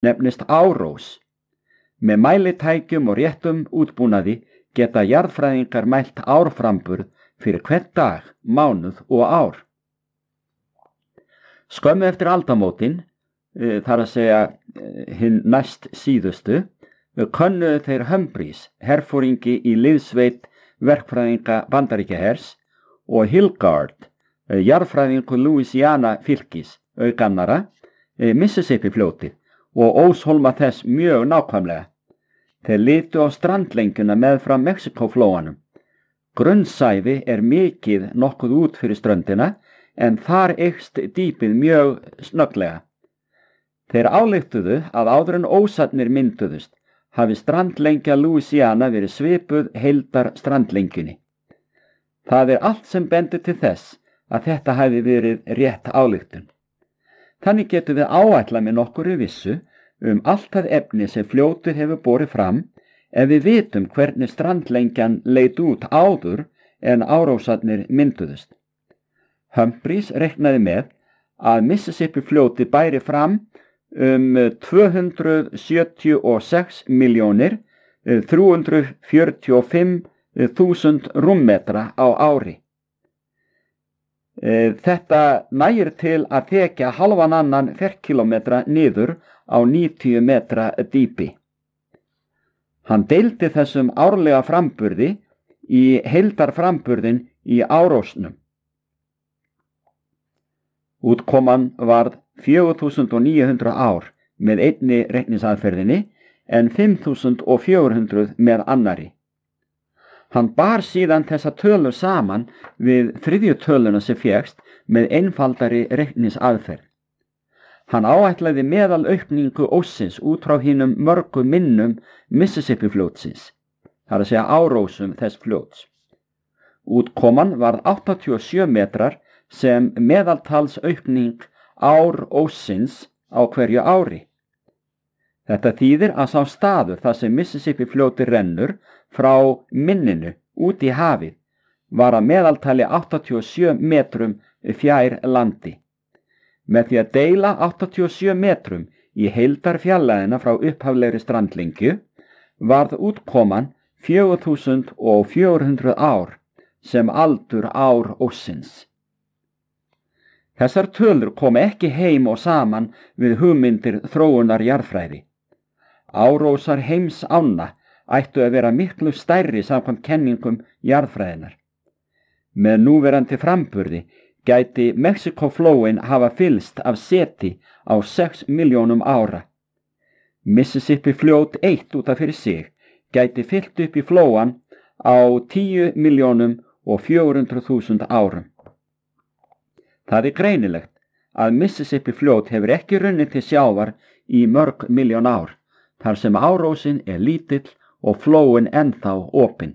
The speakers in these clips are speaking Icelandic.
nefnist árós. Með mælitækjum og réttum útbúnaði geta jarðfræðingar mælt árframburð fyrir hvern dag, mánuð og ár. Skömmu eftir aldamótin, þar að segja hinn næst síðustu, könnuðu þeir Humphreys, herforingi í liðsveit verkfræðinga Bandaríkjahers, og Hilgard, jarðfræðingu Louisiana fylkis, auk annara, Mississippi fljótið og óshólma þess mjög nákvæmlega. Þeir litu á strandlengjuna meðfram Mexíkóflóanum. Grunnsævi mikið nokkuð út fyrir ströndina, en þar eykst dýpið mjög snögglega. Þeir ályktuðu að áður en ósarnir mynduðust hafi strandlengja Louisiana verið svipuð heildar strandlengjunni. Það allt sem bendir til þess að þetta hafi verið rétt ályktun. Þannig getum við áætla með nokkurri vissu allt það efni sem fljótið hefur borið fram ef við vitum hvernig strandlengjan leit út áður en árósarnir mynduðust. Humphreys reiknaði með að Mississippi fljótið bæri fram 276.345.000 rúmmetra á ári. Þetta nægir til að þekja halvan annan ferkilometra niður á 90 metra dýpi. Hann deildi þessum árlega framburði í heildarframburðin í árósnum. Útkoman varð 4.900 ár með einni reikningsaðferðinni en 5.400 með annari. Hann bar síðan þessa tölur saman við þriðju töluna sem fékkst með einfaldari reikningsaðferð. Hann áætlaði meðal aukningu óssins út frá hinum mörgu minnum Mississippi fljótsins, þar að segja árósum þess fljóts. Útkoman varð 87 metrar sem meðaltals aukning ár óssins á hverju ári. Þetta þýðir að sá staður þar sem Mississippi fljóti rennur frá minninu út í hafið var að meðaltali 87 metrum fjær landi. Með því að deila 87 metrum í heildarfjarlægðina frá upphaflegri strandlengju varð útkoman 4.400 ár sem aldur ár óssins. Þessar tölur kom ekki heim og saman við hugmyndir þróunar jarðfræði. Árósar heims ána ættu að vera miklu stærri samkvæmt kenningum jarðfræðinar. Með núverandi framburði gæti Mexíkóflóin hafa fyllst af seti á 6 milljónum ára. Mississippi fljót eitt út af fyrir sig gæti fyllt upp í flóan á 10.400.000 árum. Það greinilegt að Mississippi fljót hefur ekki runnið til sjávar í mörg milljón ár, þar sem árósin lítill og flóin ennþá opin.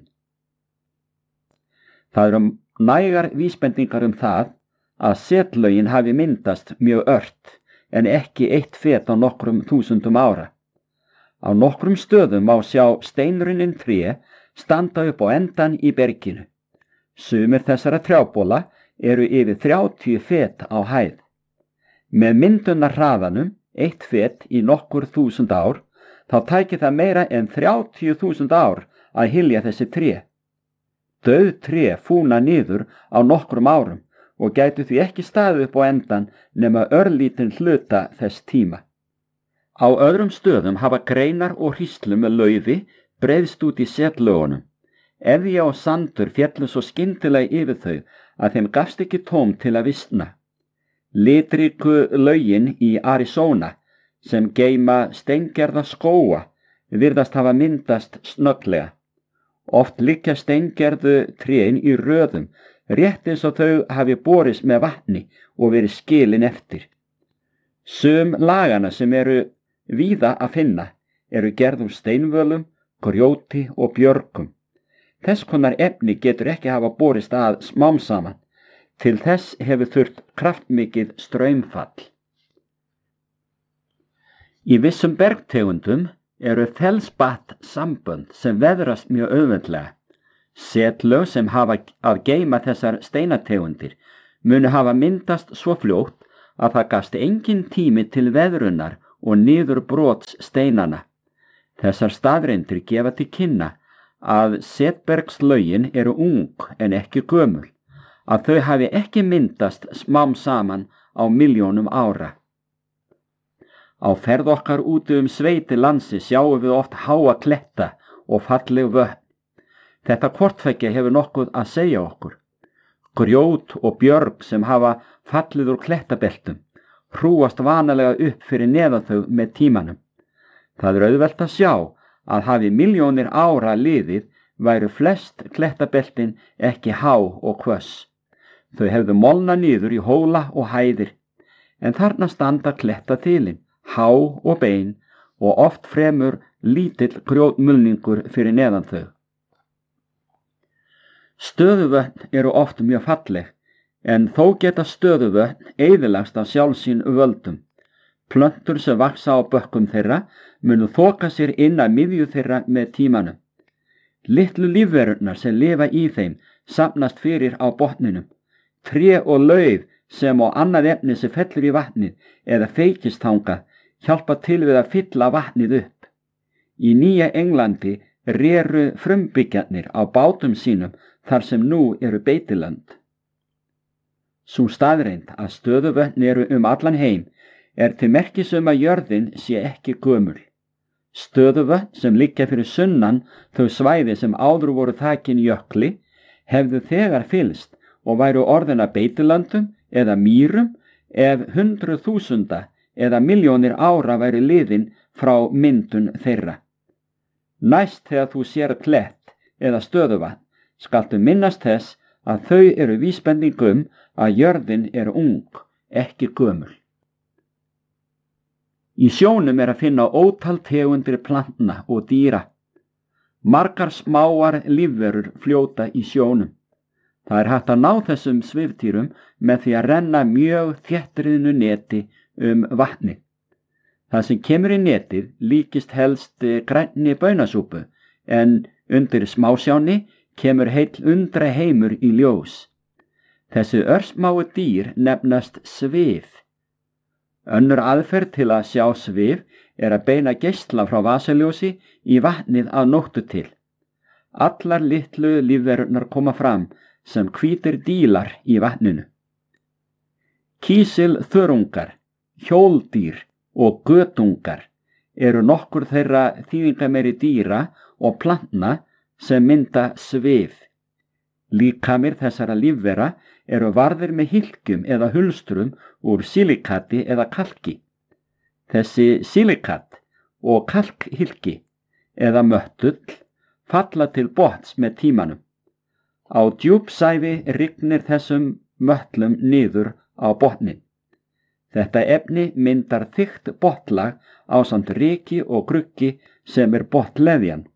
Það nægar vísbendingar það að setlögin hafi myndast mjög ört en ekki eitt fet á nokkrum þúsundum ára. Á nokkrum stöðum má sjá steinrunnin tré standa upp á endan í berginu. Sumir þessara trjábóla yfir 30 fet á hæð. Með myndunarhraðanum 1 fet í nokkur þúsund ár þá tæki það meira en 30.000 ár að hylja þessi tré. Dauð tré fúna niður á nokkrum árum og gætu því ekki staðið upp á endan nema örlítinn hluta þess tíma. Á öðrum stöðum hafa greinar og hríslur með laufi breiðst út í setlögunum. Efja og sandur féllu svo skyndilega yfir þau að þeim gafst ekki tóm til að visna. Litríku laugin í Arizona sem geyma steingerða skóga virðast hafa myndast snögglega. Oft liggja steingerðu trén í röðum, rétt eins og þau hafi borist með vatni og verið skilin eftir. Sum lagana sem víða að finna gerð úr steinvölum, grjóti og björgum. Þess konar efni getur ekki hafa borist að smám saman. Til þess hefur þurft kraftmikið straumfall. Í vissum bergtegundum feldspatt sambönd sem veðrast mjög auðveldlega. Setlög sem hafa að geyma þessar steinategundir munu hafa myndast svo fljótt að það gafst engin tími til veðrunar og niðurbrots steinana. Þessar staðreyndir gefa til kynna að setbergslögin eru ung en ekki gömul, að þau hafi ekki myndast smám saman á milljónum ára. Á ferð okkar úti sveiti landsi sjáum við oft háa kletta og falleg vötn. Þetta hvorttveggja hefur nokkuð að segja okkur. Grjót og björg sem hafa fallið úr klettabeltum hrúast vanalega upp fyrir neðan þau með tímanum. Það auðvelt að sjá að hafi milljónir ára liðið væru flest klettabeltin ekki há og hvöss. Þau hefðu molnað niður í hóla og hæðir, en þarna standa klettaþilin, há og bein og oft fremur lítill grjótmulningur fyrir neðan þau. Stöðuvötn eru oft mjög falleg, en þó geta stöðuvötn eyðilagst af sjálfsín völdum. Plöntur sem vaxa á bökkum þeirra munu þoka sér inn að miðju þeirra með tímanum. Litlu lífverurnar sem lifa í þeim safnast fyrir á botninum. Tré og lauf sem á annað efni sem fellur í vatnið eða feykist þangað hjálpa til við að fylla vatnið upp. Í Nýja Englandi reru frumbyggjarnir á bátum sínum þar sem nú eru beitilönd. Sú staðreynd að stöðuvötn eru allan heim til merkis að jörðin sé ekki gömul. Stöðuvötn sem liggja fyrir sunnan þau svæði sem áður voru þakin jökli hefðu þegar fyllst og væru orðin að beitilöndum eða mýrum ef 100.000 eða milljónir ára væru liðin frá myndun þeirra. Næst þegar þú sér klett eða stöðuvatn skaltu minnast þess að þau eru vísbending að jörðin ung, ekki gömul. Í sjónum að finna ótal tegundir plantna og dýra. Margar smáar lífverur fljóta í sjónum. Það hægt að ná þessum svifdýrum með því að renna mjög þéttriðnu neti vatni. Það sem kemur í netið líkist helst grænni baunasúpu, en undir smásjáni kemur heill undra heimur í ljós. Þessi örsmáu dýr nefnast svif. Önnur aðferð til að sjá svif að beina geisla frá vasaljósi í vatnið að nóttu til. Allar litlu lífverurnar koma fram sem hvítir dílar í vatninu. Kísilþörungar, hjóldýr og götungar eru nokkur þeirra þýðingameiri dýra og plantna sem mynda svif. Líkamir þessara lífvera eru varðir með hylkjum eða hulstrum úr silikati eða kalki. Þessi silikat og kalkhylki eða möttull falla til botns með tímanum. Á djúpsævi rignir þessum möttlum niður á botnin. Þetta efni myndar þykkt botnlag ásamt ryki og gruggi sem botnleðjan.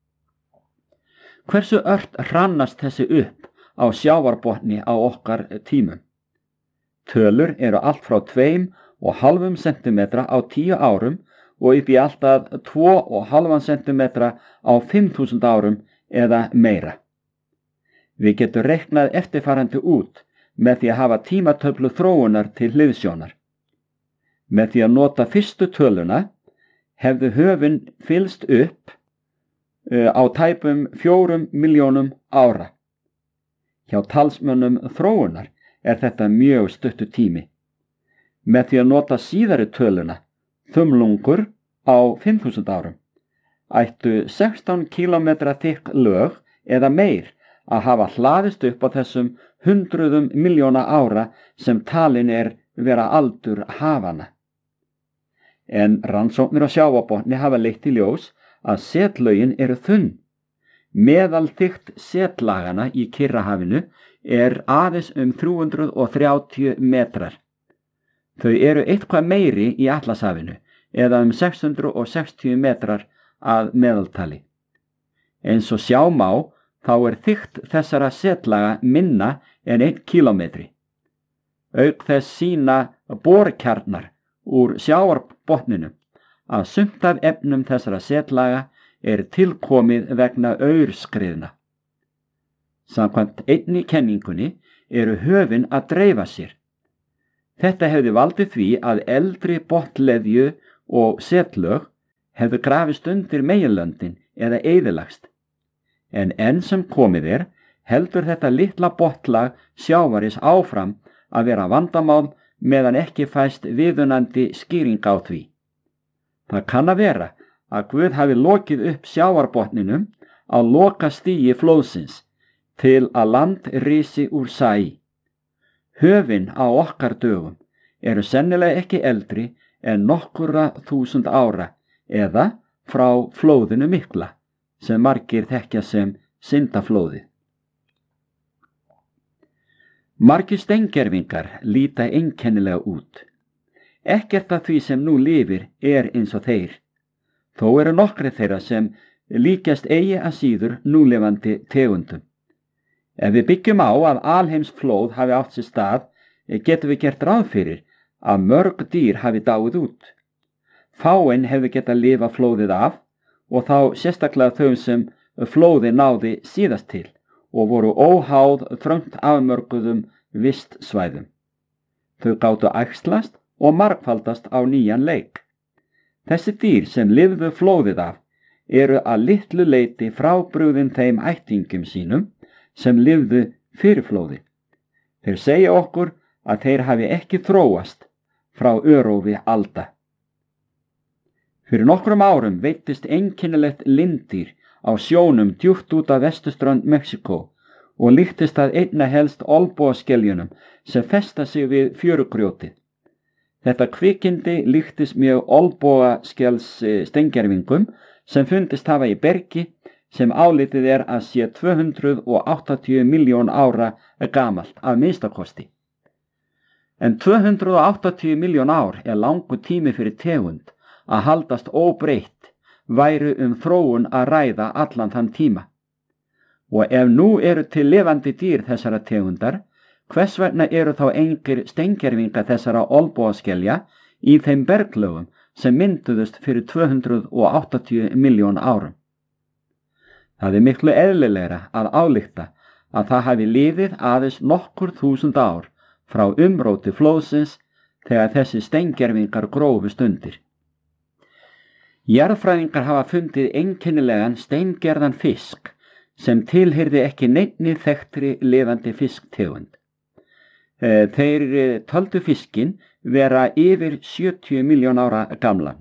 Hversu ört hrannast þessi upp á sjávarbotni á okkar tímum? Tölur eru allt frá 2,5 cm á 10 árum og upp í alltaf 2,5 cm á 5.000 árum eða meira. Við getum reiknað eftirfarandi út með því að hafa tímatöflu þróunar til hliðsjónar. Með því að nota fyrstu töluna hefðu höfin fyllst upp á tæpum 4 milljónum ára. Hjá talsmönnum þróunar þetta mjög stuttur tími. Með því að nota síðari töluna, þumlungur á 5.000 árum, ættu 16 km þykk lög eða meir að hafa hlaðist upp á þessum 100 milljóna ára sem talin vera aldur hafana. En rannsóknir á sjávarbotni hafa leitt í ljós að setlögin eru þunn. Meðalþykkt setlagana í Kyrrahafinu aðeins 330 metrar. Þau eru eitthvað meiri í Atlantshafinu eða 660 metrar að meðaltali. Eins og sjá má þá þykkt þessara setlaga minna en 1 kílómetri. Auk þess sýna borkjarnar úr sjávarbotninu að sumt af efnum þessara setlaga tilkomið vegna aurskriðna. Samkvæmt einni kenningunni eru höfin að dreifa sér. Þetta hefði valdið því að eldri botnleðju og setlög hefðu grafist undir meginlöndin eða eyðilagst. En enn sem komið heldur þetta litla botnlag sjávarins áfram að vera vandamál meðan ekki fæst viðunandi skýring á því. Það kann að vera að Guð hafi lokið upp sjávarbotninum á lokastigi flóðsins til að land risi úr sæ. Höfin á okkar dögum eru sennilega ekki eldri en nokkurra þúsund ára eða frá flóðinu mikla sem margir þekkja sem syndaflóðið. Margir steingervingar líta einkennilega út. Ekkert af því sem nú lifir eins og þeir. Þó eru nokkrir þeirra sem líkjast eigi að síður núlifandi tegundum. Ef við byggjum á að alheimsflóð hafi átt sér stað, getum við gert ráð fyrir að mörg dýr hafi dáið út. Fáein hefðu getað lifa flóðið af og þá sérstaklega þau sem flóðið náði síðast til og voru óháð þröngt afmörkuðum vistsvæðum. Þau gátu æxlast og margfaldast á nýjan leik. Þessi dýr sem lifðu flóðið af eru að litlu leyti frábrugðin þeim ættingum sínum sem lifðu fyrir flóði. Þeir segja okkur að þeir hafi ekki þróast frá örófi alda. Fyrir nokkrum árum veittist einkennilegt linddýr á sjónum djúpt út af vesturströnd Mexíkó og líktist að einna helst olnbogaskeljunum sem festa sig við fjörugrjótið. Þetta kvikindi líktist mjög olnbogaskels steingervingum sem fundist hafa í bergi sem álitið að sé 280 milljón ára gamalt að minnstakosti. En 280 milljón ár langur tími fyrir tegund að haldast óbreytt væru þróun að ræða allan þann tíma. Og ef nú eru til lifandi dýr þessara tegundar, hvers vegna eru þá engir steingervinga þessara olnbogaskelja í þeim berglögum sem mynduðust fyrir 280 milljón árum? Það miklu eðlilegra að álykta að það hafi liðið aðeins nokkur þúsund ár frá umróti flóðsins þegar þessi steingervingar grófust undir. Jarðfræðingar hafa fundið einkennilegan steingerðan fisk sem tilheyrði ekki neinni þekktri lifandi fisktegund. Þeir töldu fiskinn vera yfir 70 milljón ára gamlan.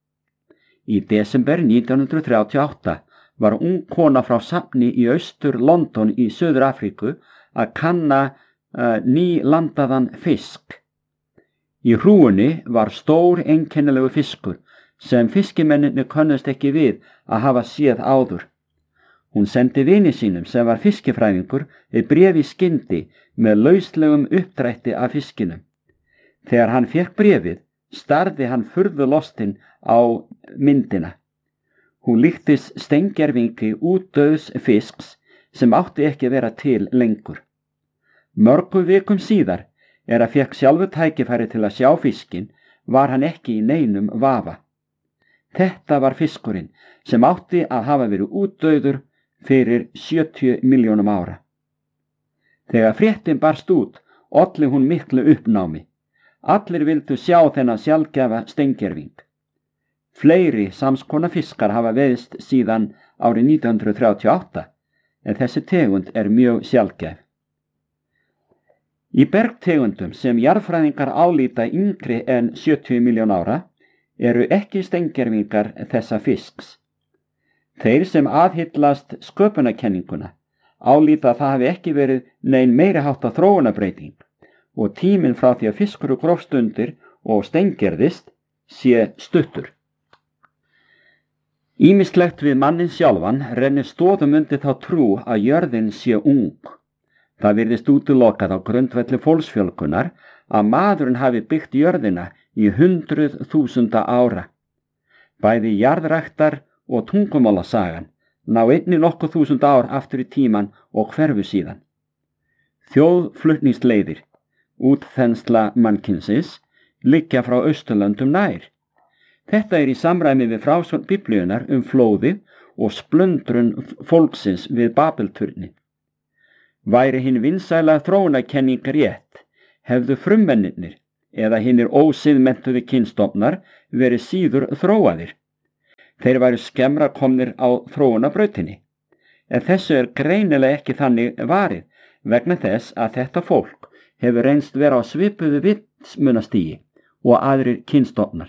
Í desember 1938 var ung kona frá safni í austur London í Suður Afríku að kanna nýlandaðan fisk. Í hrúgunni var stór einkennilegu fiskur sem fiskimennirnir könnust ekki við að hafa séð áður. Hún sendi vini sínum sem var fiskifræðingur bréf í skyndi með lauslegum uppdrætti af fiskinum. Þegar hann fékk bréfið, starði hann furðu lostinn á myndina. Hún líktist steingervingi útdauðs fisks sem átti ekki vera til lengur. Mörgum vikum síðar að fékk sjálfur tækifæri til að sjá fiskinn, var hann ekki í neinum vafa. Þetta var fiskurinn sem átti að hafa verið útdauður fyrir 70 milljónum ára. Þegar fréttin barst út, olli hún miklu uppnámi. Allir vildu sjá þennan sjaldgæfa steingerving. Fleiri samskona fiskar hafa veiðst síðan árið 1938, en þessi tegund mjög sjaldgæf. Í bergtegundum sem jarðfræðingar álíta yngri en 70 milljón ára eru ekki steingervingar þessa fisks. Þeir sem aðhyllast sköpunarkenninguna álíta að það hafi ekki verið nein meiri háttar þróunarbreyting og tíminn frá því að fiskur grófst undir og steingerðist sé stuttur. Ýmislegt við mannin sjálfan rennir stoðum undir þá trú að jörðin sé ung. Það virðist útilokað á grundvelli fólksfjölgunar að maðurinn hafi byggt jörðina í 100.000 ára. Bæði jarðræktar og tungumálasagan ná einnig nokkuð þúsund ár aftur í tíman og hverfu síðan. Þjóðflutningsleiðir, útþensla mannkynsins, liggja frá Austurlöndum nær. Þetta í samræmi við frásögn Biblíunnar flóðið og splundrun fólksins við Babelturnin. Væri hin vinsæla þróunarkenning rétt, hefðu frummennirnir eða hinnir ósiðmenntuðu kynstofnar verið síður þróaðir. Þeir væru skemmra komnir á þróunarbrautinni. En þessu er greinilega ekki þannig varið vegna þess að þetta fólk hefur reynst vera á svipuðu vitsmunastigi og aðrir kynstofnar.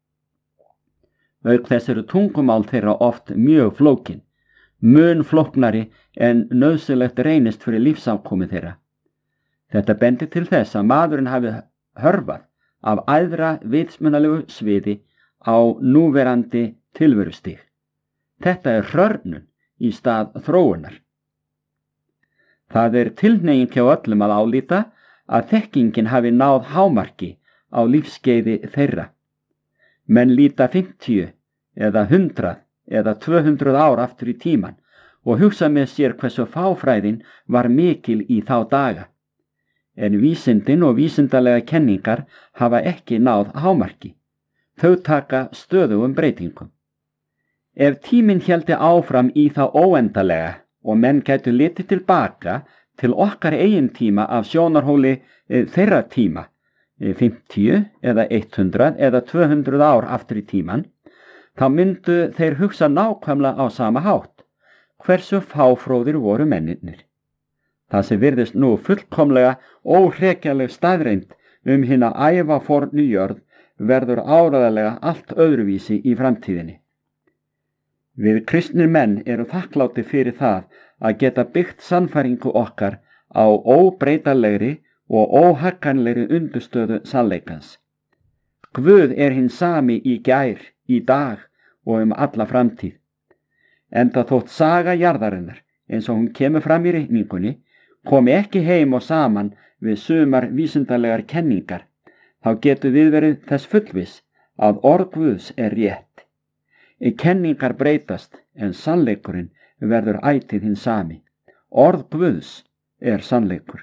Auk þess eru tungumál þeirra oft mjög flókin, mun flóknari en nauðsynlegt reynist fyrir lífsafkomu þeirra. Þetta bendir til þess að maðurinn hafi hörfað af æðra vitsmunalegu sviði á núverandi tilverustig. Þetta er hrörnun í stað þróunar. Það er tilhneiging hjá öllum að álíta að þekkingin hafi náð hámarki á lífskeiði þeirra. Menn líta 50 eða 100 eða 200 ár aftur í tíman og hugsa með sér hversu fáfræðin var mikil í þá daga. En vísindin og vísindalega kenningar hafa ekki náð hámarki. Þau taka stöðugum breytingum. Ef tíminn héldi áfram í þá óendalega og menn gætu litið tilbaka til okkar eigin tíma af sjónarhóli þeirra tíma, 50 eða 100 eða 200 ár aftur í tíman, þá myndu þeir hugsa nákvæmlega á sama hátt, hversu fáfróðir voru mennirnir. Það sem virðist nú fullkomlega óhrekjanleg staðreynd hina ævafornu jörð verður áreiðanlega allt öðruvísi í framtíðinni. Við kristnir menn eru þakklátir fyrir það að geta byggt sannfæringu okkar á óbreytanlegri og óhagganlegri undirstöðu sannleikans. Guð er hinn sami í gær, í dag og alla framtíð. Enda þótt saga jarðarinnar, eins og hún kemur fram í reikningunni, komi ekki heim og saman við sumar vísindalegar kenningar, þá getur við verið þess fullviss að orð Guðs er rétt. Kenningar breytast en sannleikurinn verður ætíð hinn sami. Orð Guðs er sannleikur.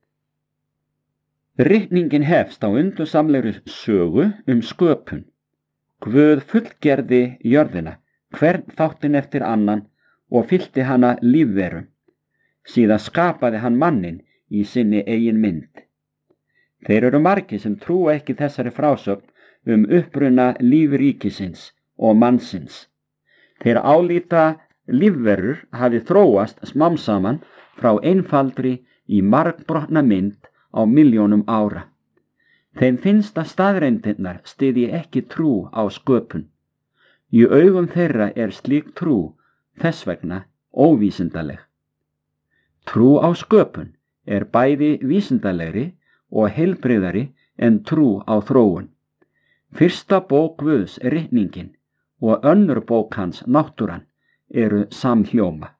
Ritningin hefst á undursamlegri sögu sköpun. Guð fullgerði jörðina, hvern þáttinn eftir annan og fyllti hana lífverum. Síðan skapaði hann manninn í sinni eigin mynd. Þeir eru margir sem trúa ekki þessari frásögn uppruna lífríkisins og mannsins. Þeir álíta lífverur hafi þróast smám saman frá einfaldri í margbrotna mynd á milljónum ára. Þeim finnst að staðreyndirnar styðji ekki trú á sköpun. Í augum þeirra er slík trú þess vegna óvísindaleg. Trú á sköpun er bæði vísindalegri og heilbrigðari en trú á þróun. Fyrsta bók Guðs, ritningin, og önnur bók hans, náttúran, eru samhljóma.